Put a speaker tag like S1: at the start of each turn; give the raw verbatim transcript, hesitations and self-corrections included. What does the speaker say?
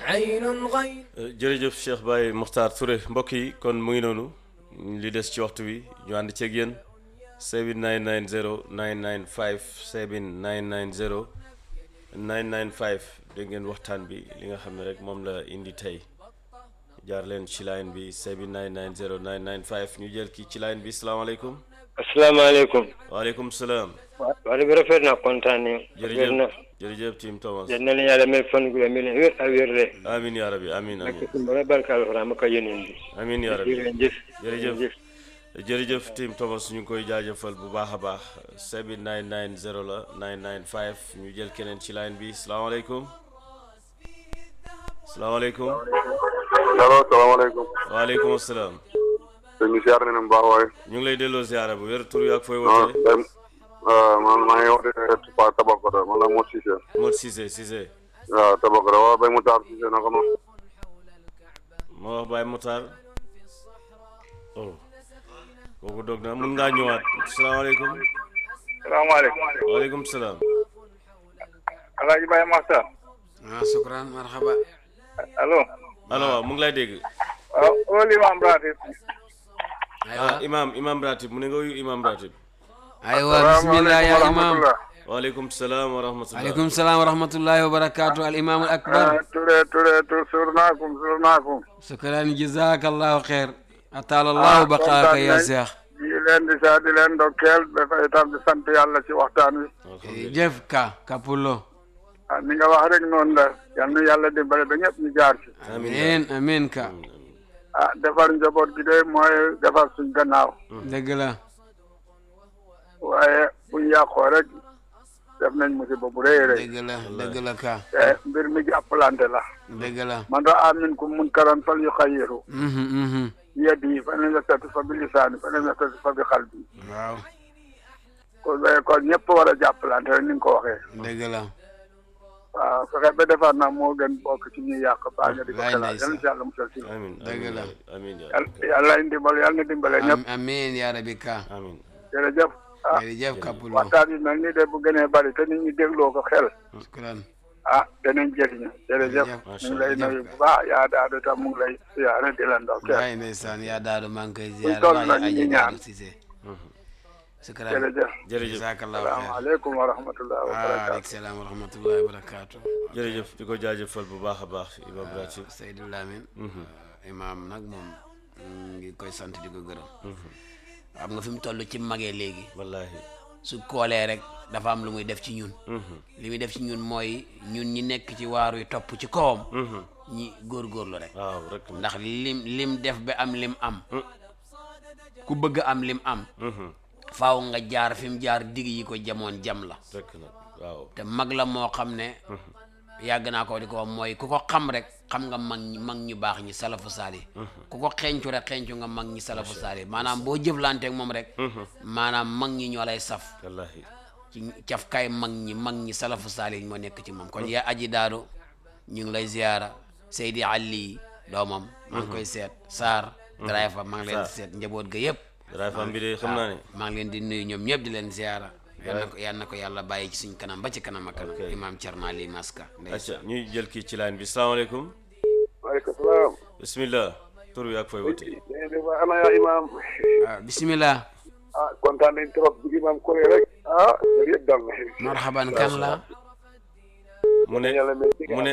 S1: jërëjëf Cheikh Baye Mokhtar Touré mbokk yi kon mu ngi noonu li des ci waxtu wi ñu ànd ceeg yéen seven nine nine zero nine nine five seven nine nine zero nine nine five dégg ngeen waxtaan bi li nga xam ne rek moom la indi tey jaar leen ci line bi seven nine nine zero nine nine five ñu jël kii ci line bi salaamaaleykum.
S2: asalaamaaleykum.
S1: waaleykum salaam.
S2: waaw wax dëgg rafet na kontaan nañu.
S1: jërëjëf jërëjëf Tim Thomas.
S2: yal na leen yàlla may fan gu mi wér ak wér de.
S1: amiin yaa rabbi amiin amiin.
S2: ak suñu barka alxuraan ma ko yónnee bi.
S1: amiin yaa rabbi
S2: jërëjëf
S1: jërëjëf jërëjëf Tim Thomas ñu ngi koy jaajëfal bu baax a baax seven nine nine zero la nine nine five ñu jël keneen ci line bi salaamaaleykum. salaamaaleykum.
S3: allo salaamaaleykum.
S1: waaleykum salaam.
S3: sëñ bi ziar nañu bu baax waaye.
S1: ñu ngi lay delloo ziara bu wér tur yi ak fooy wootee.
S3: man maa ngi wootee Touba Tabakoto man la Modou Cissé.
S1: Modou Cissé Cissé.
S3: waaw Tabakoto waaw Baye Moutar Cissé naka ma.
S1: moo wax Baye Moutar. oh kooku dog na mun ngaa ñëwaat salaamaaleykum.
S3: salaamaaleykum.
S1: waaleykum salaam.
S3: Alaaji Baye Mokhtar.
S4: ah shukran marhaba.
S3: allo.
S1: allo waaw mu ngi lay dégg.
S3: waaw wóolu Imam Ratib.
S1: ah imam imam ratib mu ne nga wuyu imam ratib.
S4: aywa bismillah ya imam.
S1: waaleykum salaam wa rahmatulah.
S4: waaleykum salaam wa rahmatullahi wa barakatuh al imam al akbar.
S3: Touré Touré Touré surnakum surnakum.
S4: shukran jazakallahu khair. atala allahu baqaaka ya Cheikh.
S3: di leen di saa di leen ndokkeel dafay itam di sant yàlla ci waxtaan wi.
S4: jëf ka kapullo.
S3: ah ni nga wax rek noonu la yal na yàlla dimbale ba ñëpp ñu jaar ci.
S4: amiin amiin ka.
S3: ah defar njaboot gi de mooy defar suñ gannaaw.
S4: dëgg la.
S3: waaye buñ yàqoo rek def nañ musiba bu rëy rëy.
S4: dëgg la dëgg la ka.
S3: te mbir mi jàppalante la.
S4: dëgg la.
S3: man raa minkum munkaran falyughayyirhu bi yadihi fa in lam yastati' fa bi lisaanihi fa in lam yastati' fa bi qalbihi.
S4: waaw.
S3: kon kon ñëpp war a jàppalante rek ni nga ko waxee.
S4: dëgg la.
S3: waaw fexe ba defar na moo gën bokk ci ñuy yàq baa nga di ko xelal yal na si yàlla musal si.
S1: amiin
S4: dëgg la.
S1: amiin
S3: yàlla dimbal yàlla na dimbale ñëpp.
S4: amiin yaa rabbi ka.
S1: amiin.
S3: jërëjëf. ah
S4: jërëjëf kapullo.
S3: waxtaan yi mel ni de bu gënee bari te nit ñi dégloo ko xel.
S4: shukran.
S3: ah danañ jëriñu jërëjëf. ñu ngi lay nuyu bu baax yaa daadu tam mu ngi lay siyaare di la ndokkeel.
S4: waay ndeysaan yaa daadu maa ngi koy
S3: buñ
S4: ziyaare.
S3: toll nag ñu ngi ñaan.
S4: shukran.
S3: jërëjëf.
S1: jërëjëf
S4: jazakallahu khair.
S3: salaamaaleykum wa rahmatulah wa
S4: waaleykum
S3: barakaatu.
S4: salaam wa rahmatullahi wa barakatuh.
S1: jërëjëf di ko jaajëfal bu baax a baax imam ratib.
S4: Seydou Lamine. imaam nag moom ngi koy sant di ko gërëm. xam nga fi mu toll ci magee léegi.
S1: wallaahi.
S4: su koolee rek dafa am lu muy def ci ñun. li muy def ci ñun mooy ñun ñi nekk ci waaru yi topp ci kawam. ñi góorgóorlu rek.
S1: waaw rek.
S4: ndax lim lim def ba am lim am. ku bëgg am lim am. faaw nga jaar fi mu jaar digg yi ko jamoon jam la.
S1: rek nag waaw.
S4: te mag la moo xam ne. yàgg naa ko di ko wax mooy ku ko xam rek xam nga mag ñi mag ñu baax ñi salafu saali. ku ko xeeñcu rek xeeñcu nga mag ñi salafu saali maanaam boo jëflanteeg moom rek. maanaam mag ñi ñoo lay saf.
S1: wallaahi.
S4: ci cafkaay mag ñi mag ñi salafu saali moo nekk ci moom kon yaa aji daadu ñu ngi lay ziyaara Seydi Ali doomam. maa ngi koy seet Sarr. Driver maa ngi leen di seet njaboot ga yëpp.
S1: Driver bi de xam naa ne.
S4: maa ngi leen di nuyu ñoom ñëpp di leen ziyaara. yal na ko yal na ko yàlla bàyyi ci suñ kanam ba ci kanam ak kanam. imaam Thierno Ali Maska.
S1: acca ñuy jël kii ci line bi salaamaaleykum.
S3: waaleykum salaam.
S1: bismillah. tur wi ak fooy wootee.
S3: ana yaa imaam.
S4: waaw bisimilah.
S3: ah kontaan nañ trop bi imaam Kole rek. ah yëpp dal na.
S4: marhaban kan la.
S1: mu ne mu ne